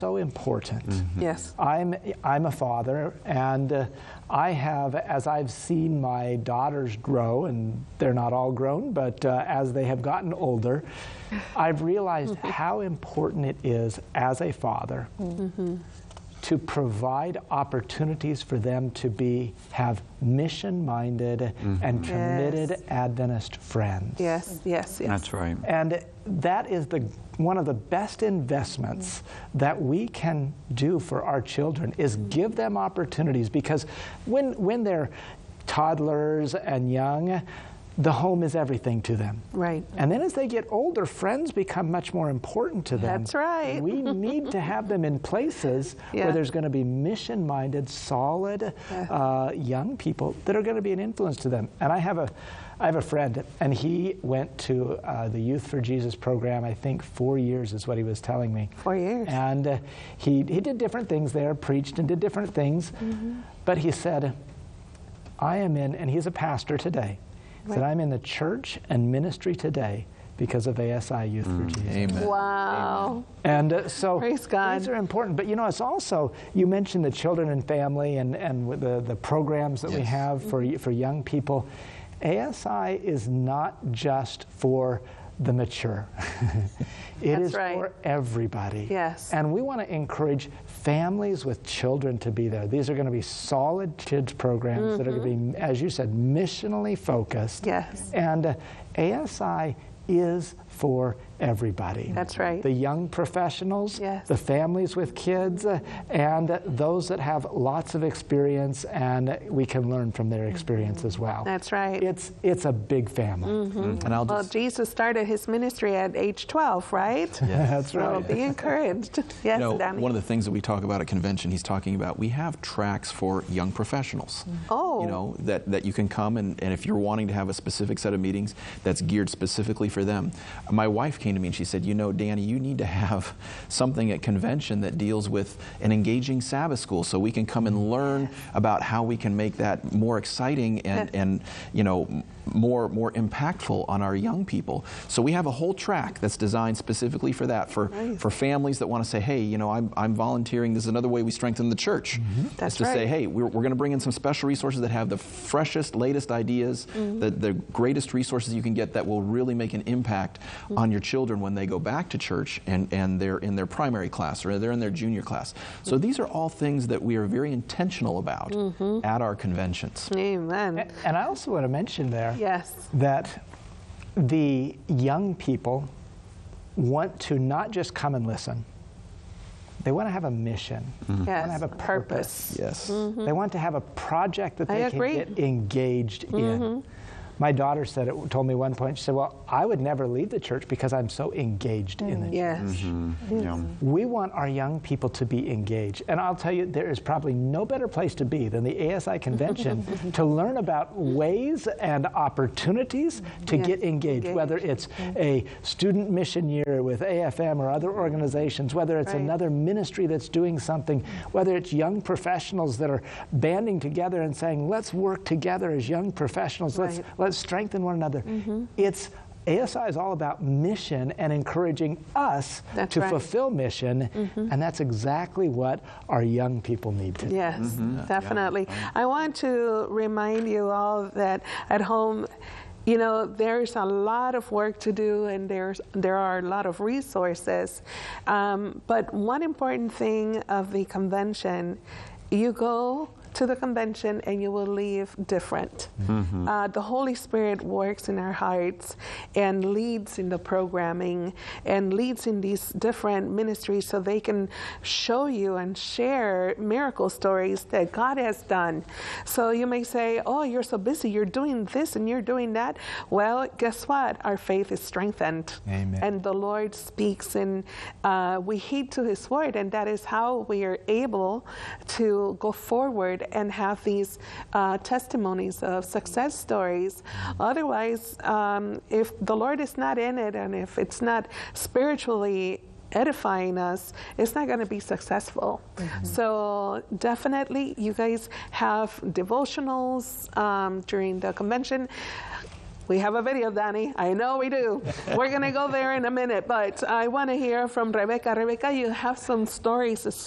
so important. Yes. I'm a father, and I have, as I've seen my daughters grow, and they're not all grown, but as they have gotten older, I've realized how important it is as a father to provide opportunities for them to have mission-minded and committed Adventist friends. Yes, yes, yes. That's right. And that is one of the best investments that we can do for our children, is give them opportunities, because when they're toddlers and young, the home is everything to them. Right. And then as they get older, friends become much more important to them. That's right. We need to have them in places where there's going to be mission-minded, solid young people that are going to be an influence to them. And I have a friend, and he went to the Youth for Jesus program, I think 4 years is what he was telling me. 4 years. And he did different things there, preached and did different things. But he said, I am in, and he's a pastor today, he said, I'm in the church and ministry today because of ASI Youth for Jesus. Amen. Wow. And so Praise God. these are important. But it's also, you mentioned the children and family and the programs that we have for young people. ASI is not just for the mature. It is for everybody. Yes. And we want to encourage families with children to be there. These are going to be solid kids programs that are going to be, as you said, missionally focused. Yes. And ASI is for everybody. That's right. The young professionals, the families with kids, and those that have lots of experience, and we can learn from their experience as well. That's right. It's a big family. And Jesus started his ministry at age 12, right? That's right. So be encouraged. Yes, Danny. One of the things that we talk about at convention, he's talking about, we have tracks for young professionals. Oh. That you can come, and if you're wanting to have a specific set of meetings that's geared specifically for them. My wife came to me and she said, Danny, you need to have something at convention that deals with an engaging Sabbath school, so we can come and learn about how we can make that more exciting and more impactful on our young people. So we have a whole track that's designed specifically for that, for families that want to say, hey, I'm volunteering. This is another way we strengthen the church. That's to say, hey, we're going to bring in some special resources that have the freshest, latest ideas, the greatest resources you can get that will really make an impact on your children when they go back to church and they're in their primary class or they're in their junior class. So these are all things that we are very intentional about at our conventions. Amen. And I also want to mention there that the young people want to not just come and listen. They want to have a mission. They want to have a purpose. Yes. They want to have a project that they can get engaged in. My daughter told me one point, she said, well, I would never leave the church because I'm so engaged in the church. We want our young people to be engaged. And I'll tell you, there is probably no better place to be than the ASI convention to learn about ways and opportunities to get engaged, whether it's a student mission year with AFM or other organizations, whether it's another ministry that's doing something, whether it's young professionals that are banding together and saying, let's work together as young professionals, let's strengthen one another. ASI is all about mission and encouraging us to fulfill mission, and that's exactly what our young people need to do. Yes, definitely. I want to remind you all that at home, there's a lot of work to do, and there are a lot of resources. But one important thing of the convention, you go to the convention and you will leave different. The Holy Spirit works in our hearts and leads in the programming and leads in these different ministries so they can show you and share miracle stories that God has done. So you may say, oh, you're so busy, you're doing this and you're doing that. Well, guess what? Our faith is strengthened. Amen. And the Lord speaks, and we heed to His word, and that is how we are able to go forward and have these testimonies of success stories. Otherwise, if the Lord is not in it, and if it's not spiritually edifying us, it's not going to be successful. So definitely, you guys have devotionals during the convention. We have a video, Danny. I know we do. We're going to go there in a minute, but I want to hear from Rebecca. Rebecca, you have some stories